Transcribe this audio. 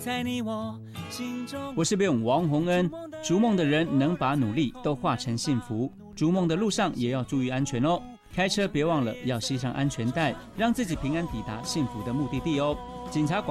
在你我心中。 我是辩友王洪恩，逐梦的人能把努力都化成幸福，逐梦的路上也要注意安全哦。开车别忘了要系上安全带，让自己平安抵达幸福的目的地哦。警察